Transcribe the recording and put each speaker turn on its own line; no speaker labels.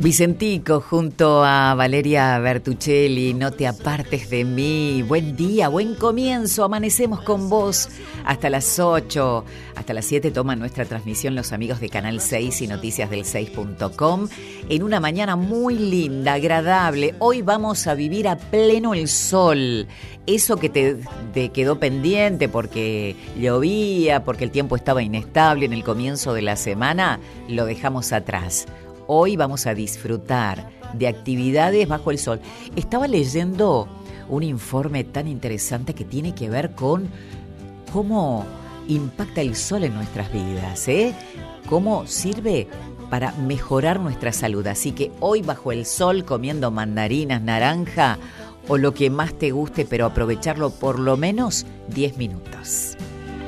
Vicentico junto a Valeria Bertuccelli, no te apartes de mí. Buen día, buen comienzo, amanecemos con vos hasta las 8, hasta las 7 toman nuestra transmisión los amigos de Canal 6 y noticiasdel6.com en una mañana muy linda, agradable. Hoy vamos a vivir a pleno el sol. Eso que te quedó pendiente porque llovía, porque el tiempo estaba inestable en el comienzo de la semana, lo dejamos atrás. Hoy vamos a disfrutar de actividades bajo el sol. Estaba leyendo un informe tan interesante que tiene que ver con cómo impacta el sol en nuestras vidas, cómo sirve para mejorar nuestra salud. Así que hoy bajo el sol comiendo mandarinas, naranja o lo que más te guste, pero aprovecharlo por lo menos 10 minutos.